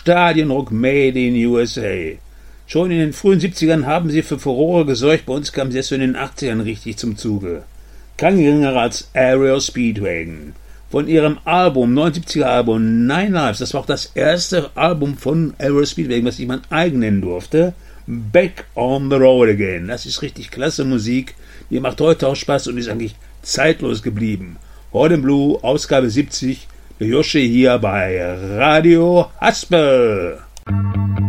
Stadionrock made in USA. Schon in den frühen 70ern haben sie für Furore gesorgt, bei uns kamen sie erst in den 80ern richtig zum Zuge. Kein geringerer als Aerial Speedwagon. Von ihrem Album, 79er Album Nine Lives, das war auch das erste Album von Aerial Speedwagon, was ich mein eigen nennen durfte, Back on the Road Again. Das ist richtig klasse Musik, die macht heute auch Spaß und ist eigentlich zeitlos geblieben. Heute Blue, Ausgabe 70, der Josche hier bei Radio Haspel.